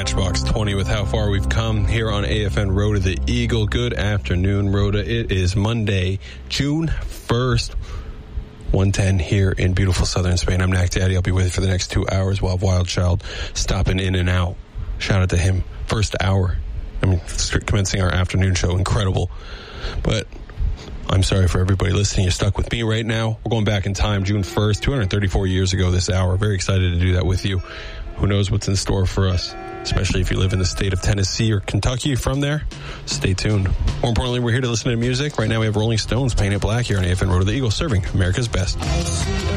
Matchbox 20 with How Far We've Come here on AFN Rhoda the Eagle. Good afternoon, Rhoda. It is Monday, June 1st, 1:10 here in beautiful southern Spain. I'm Knack Daddy. I'll be with you for the next 2 hours while Wild Child stopping in and out. Shout out to him. First hour. Commencing our afternoon show. Incredible. But I'm sorry for everybody listening. You're stuck with me right now. We're going back in time, June 1st, 234 years ago this hour. Very excited to do that with you. Who knows what's in store for us, especially if you live in the state of Tennessee or Kentucky. From there, stay tuned. More importantly, we're here to listen to music. Right now we have Rolling Stones, Paint It Black here on AFN Road to the Eagle, serving America's best.